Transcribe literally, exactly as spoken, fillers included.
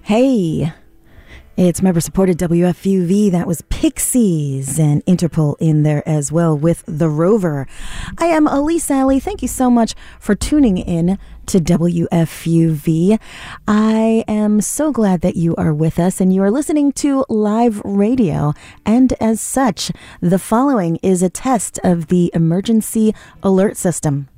Hey, it's member-supported W F U V. That was Pixies and Interpol in there as well with The Rover. I am Elise Alley. Thank you so much for tuning in to W F U V. I am so glad that you are with us and you are listening to live radio. And as such, the following is a test of the emergency alert system.